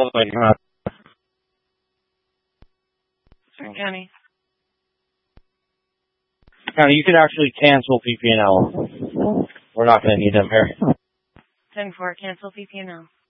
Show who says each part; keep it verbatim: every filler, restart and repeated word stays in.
Speaker 1: County.
Speaker 2: County, you can actually cancel P P N L. We're not going to need them here.
Speaker 1: ten four, cancel P P N L.